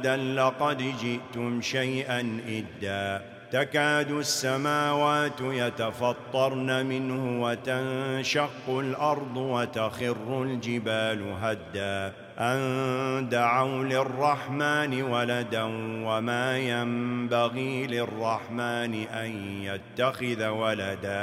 لقد جئتم شيئا إدا تكاد السماوات يتفطرن منه وتنشق الأرض وتخر الجبال هدا أن دعوا للرحمن ولدا وما ينبغي للرحمن أن يتخذ ولدا